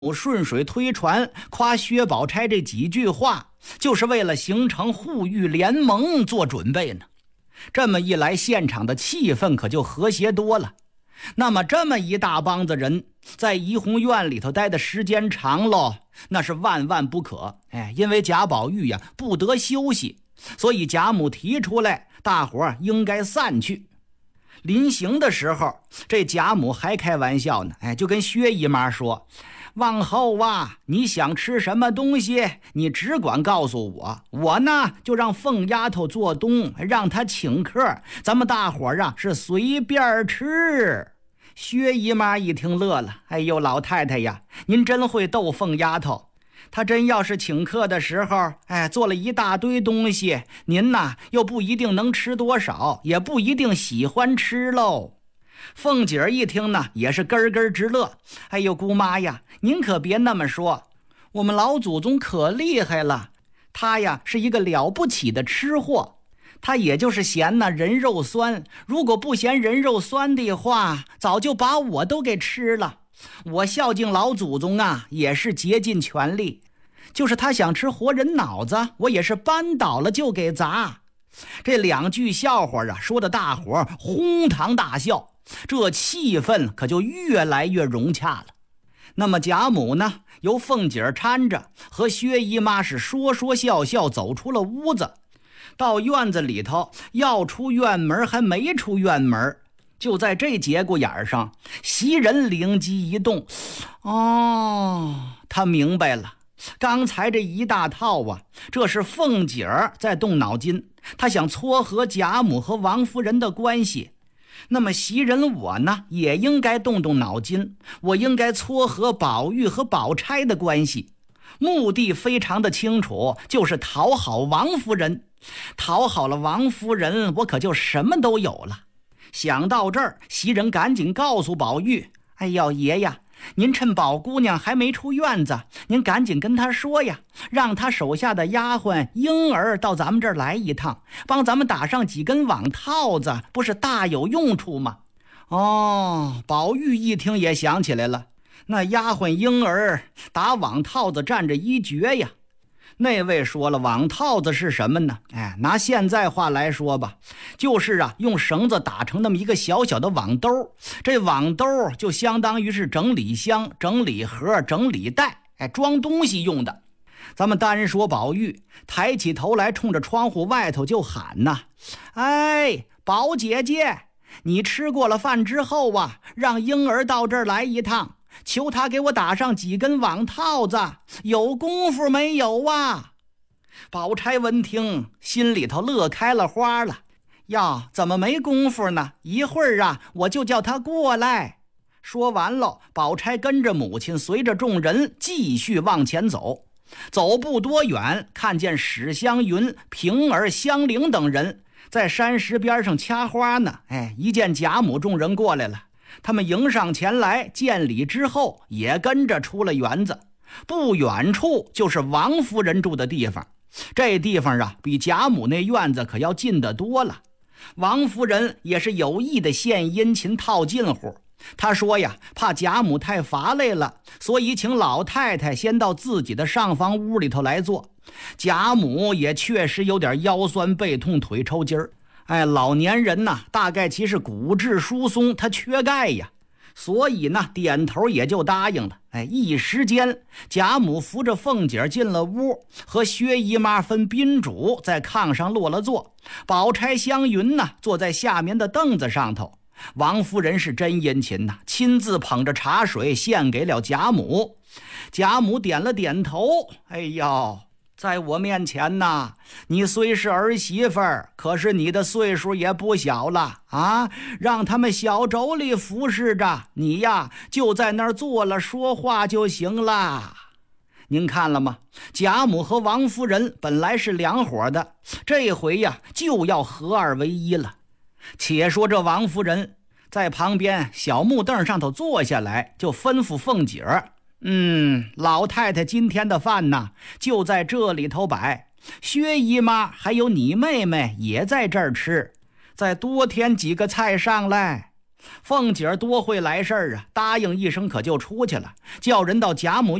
顺水推船夸薛宝钗这几句话，就是为了形成护御联盟做准备呢。这么一来，现场的气氛可就和谐多了。那么这么一大帮子人在怡红院里头待的时间长了，那是万万不可。因为贾宝玉不得休息，所以贾母提出来，大伙应该散去。临行的时候，这贾母还开玩笑呢，就跟薛姨妈说，往后你想吃什么东西，你只管告诉我，我呢就让凤丫头做东，让她请客，咱们大伙是随便吃。薛姨妈一听乐了，哎呦，老太太呀，您真会逗凤丫头。她真要是请客的时候，做了一大堆东西，您又不一定能吃多少，也不一定喜欢吃喽。凤姐儿一听呢，也是咯咯直乐。哎呦，姑妈呀，您可别那么说，我们老祖宗可厉害了，他是一个了不起的吃货。他也就是嫌人肉酸，如果不嫌人肉酸的话，早就把我都给吃了。我孝敬老祖宗也是竭尽全力，就是他想吃活人脑子，我也是扳倒了就给砸。这两句笑话说的大伙哄堂大笑，这气氛可就越来越融洽了。那么贾母呢，由凤姐搀着，和薛姨妈是说说笑笑走出了屋子。到院子里头，要出院门还没出院门，就在这节骨眼上，袭人灵机一动，他明白了，刚才这一大套这是凤姐儿在动脑筋，她想撮合贾母和王夫人的关系。那么袭人我呢，也应该动动脑筋，我应该撮合宝玉和宝钗的关系。目的非常的清楚，就是讨好王夫人。讨好了王夫人，我可就什么都有了。想到这儿，袭人赶紧告诉宝玉，哎呦，爷呀，您趁宝姑娘还没出院子，您赶紧跟她说呀，让她手下的丫鬟莺儿到咱们这儿来一趟，帮咱们打上几根网套子，不是大有用处吗？宝玉一听也想起来了，那丫鬟莺儿打网套子占着一绝呀。那位说了，网套子是什么呢？拿现在话来说吧，就是用绳子打成那么一个小小的网兜，这网兜就相当于是整理箱、整理盒、整理袋，装东西用的。咱们单说宝玉，抬起头来冲着窗户外头就喊呐，宝姐姐，你吃过了饭之后让婴儿到这儿来一趟，求他给我打上几根网套子，有功夫没有宝钗闻听，心里头乐开了花了。怎么没功夫呢？一会儿我就叫他过来。说完了，宝钗跟着母亲随着众人继续往前走。走不多远，看见史湘云、平儿、香菱等人在山石边上掐花呢。一见贾母众人过来了，他们迎上前来，见礼之后也跟着出了园子。不远处就是王夫人住的地方，这地方比贾母那院子可要近得多了。王夫人也是有意的献殷勤套近乎，她说怕贾母太乏累了，所以请老太太先到自己的上房屋里头来坐。贾母也确实有点腰酸背痛腿抽筋儿，老年人大概其是骨质疏松，他缺钙呀，所以点头也就答应了。一时间贾母扶着凤姐进了屋，和薛姨妈分宾主在炕上落了座，宝钗湘云坐在下面的凳子上头。王夫人是真殷勤亲自捧着茶水献给了贾母。贾母点了点头，在我面前你虽是儿媳妇儿，可是你的岁数也不小了让他们小妯娌服侍着你就在那儿坐了说话就行了。您看了吗？贾母和王夫人本来是两伙的，这回就要合二为一了。且说这王夫人在旁边小木凳上头坐下来，就吩咐凤姐儿，老太太今天的饭就在这里头摆，薛姨妈还有你妹妹也在这儿吃，再多添几个菜上来。 凤姐儿多会来事儿啊，答应一声可就出去了，叫人到贾母